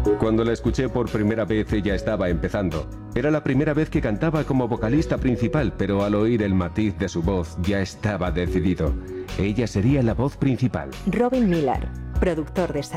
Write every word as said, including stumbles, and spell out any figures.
Cuando la escuché por primera vez, ella estaba empezando. Era la primera vez que cantaba como vocalista principal, pero al oír el matiz de su voz ya estaba decidido. Ella sería la voz principal. Robin Millar, productor de